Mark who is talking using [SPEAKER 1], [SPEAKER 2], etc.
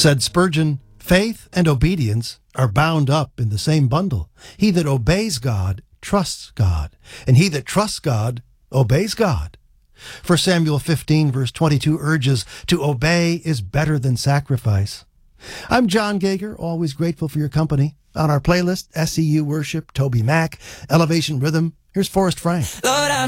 [SPEAKER 1] Said Spurgeon, faith and obedience are bound up in the same bundle. He that obeys God trusts God, and he that trusts God obeys God. 1 Samuel 15 verse 22 urges, to obey is better than sacrifice. I'm John Gager, always grateful for your company. On our playlist, SEU Worship, Toby Mac, Elevation Rhythm, here's Forrest Frank.
[SPEAKER 2] Lord,